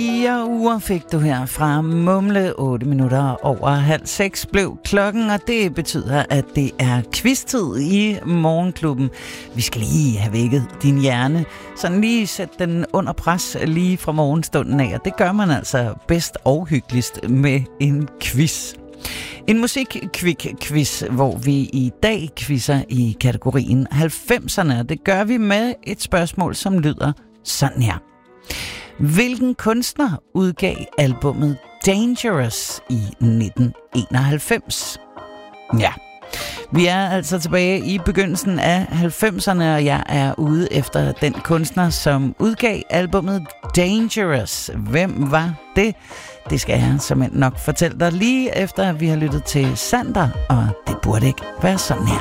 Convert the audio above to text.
4 uger fik du her fra Mumle. 8 minutter over 5:30 blev klokken, og det betyder, at det er quiz-tid i Morgenklubben. Vi skal lige have vækket din hjerne, sådan lige sætte den under pres lige fra morgenstunden af, og det gør man altså bedst og hyggeligst med en quiz. En musik-quiz, hvor vi i dag quizzer i kategorien 90'erne, og det gør vi med et spørgsmål, som lyder sådan her. Hvilken kunstner udgav albummet Dangerous i 1991? Ja, vi er altså tilbage i begyndelsen af 90'erne, og jeg er ude efter den kunstner, som udgav albummet Dangerous. Hvem var det? Det skal jeg simpelthen nok fortælle dig lige efter, at vi har lyttet til Sander, og det burde ikke være sådan her.